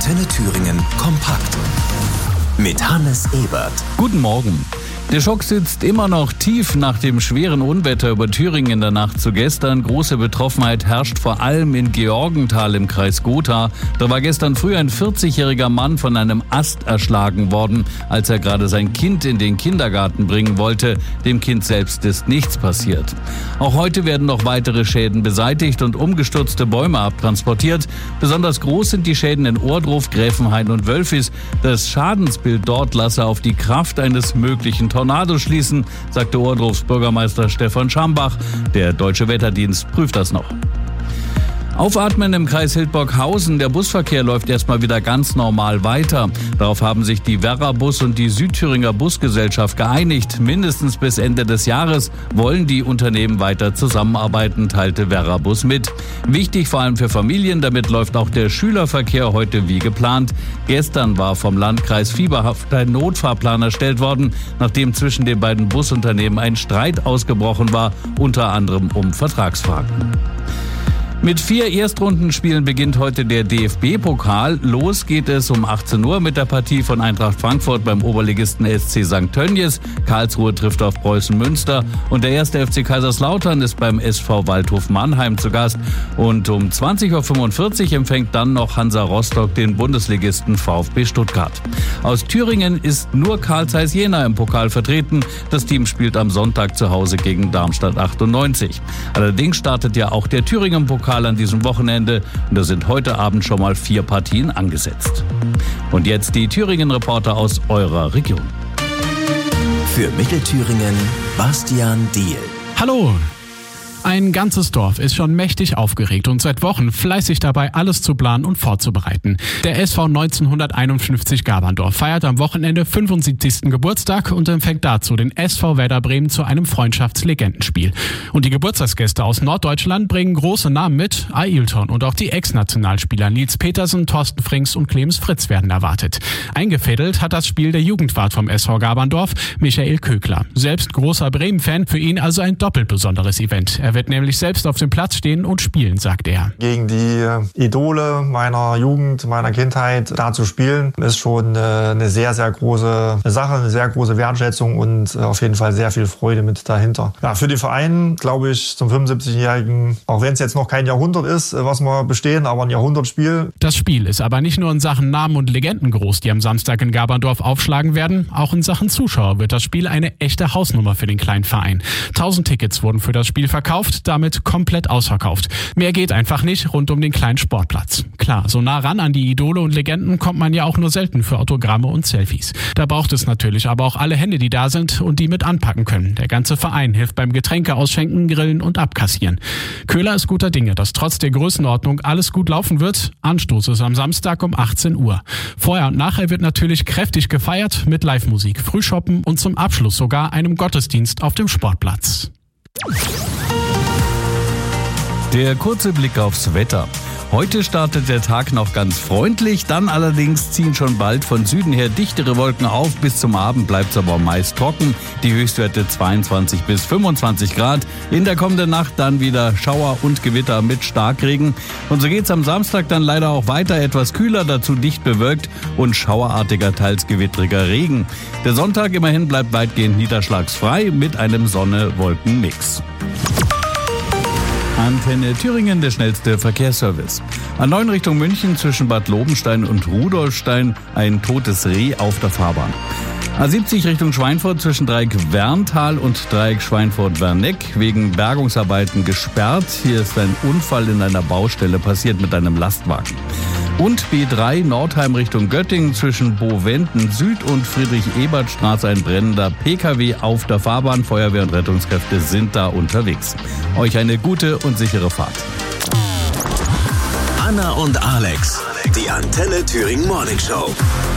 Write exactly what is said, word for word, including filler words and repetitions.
Antenne Thüringen kompakt mit Hannes Ebert. Guten Morgen. Der Schock sitzt immer noch tief nach dem schweren Unwetter über Thüringen in der Nacht zu gestern. Große Betroffenheit herrscht vor allem in Georgenthal im Kreis Gotha. Da war gestern früh ein vierzigjähriger Mann von einem Ast erschlagen worden, als er gerade sein Kind in den Kindergarten bringen wollte. Dem Kind selbst ist nichts passiert. Auch heute werden noch weitere Schäden beseitigt und umgestürzte Bäume abtransportiert. Besonders groß sind die Schäden in Ohrdruf, Gräfenhain und Wölfis. Das Schadensbild dort lasse auf die Kraft eines möglichen Tornado schließen, sagte Ohrdrufs Bürgermeister Stefan Schambach. Der Deutsche Wetterdienst prüft das noch. Aufatmen im Kreis Hildburghausen. Der Busverkehr läuft erstmal wieder ganz normal weiter. Darauf haben sich die Werra Bus und die Südthüringer Busgesellschaft geeinigt. Mindestens bis Ende des Jahres wollen die Unternehmen weiter zusammenarbeiten, teilte Werra Bus mit. Wichtig vor allem für Familien, damit läuft auch der Schülerverkehr heute wie geplant. Gestern war vom Landkreis fieberhaft ein Notfahrplan erstellt worden, nachdem zwischen den beiden Busunternehmen ein Streit ausgebrochen war, unter anderem um Vertragsfragen. Mit vier Erstrundenspielen beginnt heute der D F B-Pokal. Los geht es um achtzehn Uhr mit der Partie von Eintracht Frankfurt beim Oberligisten S C Sankt Tönnies. Karlsruhe trifft auf Preußen Münster und der erste F C Kaiserslautern ist beim S V Waldhof Mannheim zu Gast. Und um zwanzig Uhr fünfundvierzig empfängt dann noch Hansa Rostock den Bundesligisten VfB Stuttgart. Aus Thüringen ist nur Carl Zeiss Jena im Pokal vertreten. Das Team spielt am Sonntag zu Hause gegen Darmstadt achtundneunzig. Allerdings startet ja auch der Thüringen-Pokal an diesem Wochenende und da sind heute Abend schon mal vier Partien angesetzt. Und jetzt die Thüringen-Reporter aus eurer Region. Für Mittelthüringen Bastian Diehl. Hallo! Ein ganzes Dorf ist schon mächtig aufgeregt und seit Wochen fleißig dabei, alles zu planen und vorzubereiten. Der S V neunzehnhunderteinundfünfzig Gaberndorf feiert am Wochenende fünfundsiebzigsten Geburtstag und empfängt dazu den S V Werder Bremen zu einem Freundschaftslegendenspiel. Und die Geburtstagsgäste aus Norddeutschland bringen große Namen mit. Ailton und auch die Ex-Nationalspieler Nils Petersen, Thorsten Frings und Clemens Fritz werden erwartet. Eingefädelt hat das Spiel der Jugendwart vom S V Gaberndorf, Michael Kögler. Selbst großer Bremen-Fan, für ihn also ein doppelt besonderes Event. Er wird nämlich selbst auf dem Platz stehen und spielen, sagt er. Gegen die Idole meiner Jugend, meiner Kindheit da zu spielen, ist schon eine sehr, sehr große Sache, eine sehr große Wertschätzung und auf jeden Fall sehr viel Freude mit dahinter. Ja, für den Verein, glaube ich, zum fünfundsiebzigjährigen, auch wenn es jetzt noch kein Jahrhundert ist, was wir bestehen, aber ein Jahrhundertspiel. Das Spiel ist aber nicht nur in Sachen Namen und Legenden groß, die am Samstag in Gaberndorf aufschlagen werden. Auch in Sachen Zuschauer wird das Spiel eine echte Hausnummer für den kleinen Verein. Tausend Tickets wurden für das Spiel verkauft, damit komplett ausverkauft. Mehr geht einfach nicht rund um den kleinen Sportplatz. Klar, so nah ran an die Idole und Legenden kommt man ja auch nur selten für Autogramme und Selfies. Da braucht es natürlich aber auch alle Hände, die da sind und die mit anpacken können. Der ganze Verein hilft beim Getränke ausschenken, grillen und abkassieren. Köhler ist guter Dinge, dass trotz der Größenordnung alles gut laufen wird. Anstoß ist am Samstag um achtzehn Uhr. Vorher und nachher wird natürlich kräftig gefeiert mit Live-Musik, Frühshoppen und zum Abschluss sogar einem Gottesdienst auf dem Sportplatz. Der kurze Blick aufs Wetter. Heute startet der Tag noch ganz freundlich, dann allerdings ziehen schon bald von Süden her dichtere Wolken auf. Bis zum Abend bleibt es aber meist trocken. Die Höchstwerte zweiundzwanzig bis fünfundzwanzig Grad. In der kommenden Nacht dann wieder Schauer und Gewitter mit Starkregen. Und so geht's am Samstag dann leider auch weiter, etwas kühler, dazu dicht bewölkt und schauerartiger, teils gewittriger Regen. Der Sonntag immerhin bleibt weitgehend niederschlagsfrei mit einem Sonne-Wolken-Mix. Antenne Thüringen, der schnellste Verkehrsservice. A neun Richtung München zwischen Bad Lobenstein und Rudolfstein ein totes Reh auf der Fahrbahn. A siebzig Richtung Schweinfurt zwischen Dreieck Werntal und Dreieck Schweinfurt-Werneck wegen Bergungsarbeiten gesperrt. Hier ist ein Unfall in einer Baustelle passiert mit einem Lastwagen. Und B drei Nordheim Richtung Göttingen zwischen Bovenden Süd und Friedrich-Ebert-Straße ein brennender P K W auf der Fahrbahn. Feuerwehr und Rettungskräfte sind da unterwegs. Euch eine gute und sichere Fahrt. Anna und Alex, die Antenne Thüringen Morning Show.